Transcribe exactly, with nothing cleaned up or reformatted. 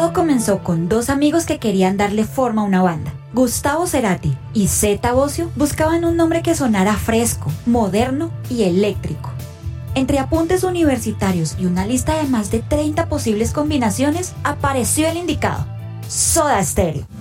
Todo comenzó con dos amigos que querían darle forma a una banda. Gustavo Cerati y Zeta Bosio buscaban un nombre que sonara fresco, moderno y eléctrico. Entre apuntes universitarios y una lista de más de treinta posibles combinaciones, apareció el indicado: Soda Stereo.